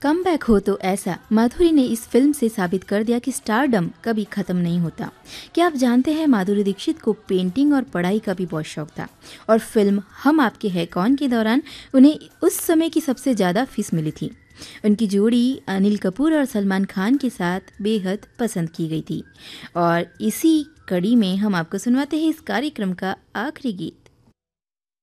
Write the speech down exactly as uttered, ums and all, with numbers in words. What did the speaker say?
Come back हो तो ऐसा, माधुरी ने इस फिल्म से साबित कर दिया कि स्टारडम कभी ख़त्म नहीं होता। क्या आप जानते हैं, माधुरी दीक्षित को पेंटिंग और पढ़ाई का भी बहुत शौक था और फिल्म हम आपके हैं कौन के दौरान उन्हें उस समय की सबसे ज़्यादा फीस मिली थी। उनकी जोड़ी अनिल कपूर और सलमान खान के साथ बेहद पसंद की गई थी। और इसी कड़ी में हम आपको सुनवाते हैं इस कार्यक्रम का आखिरी गीत।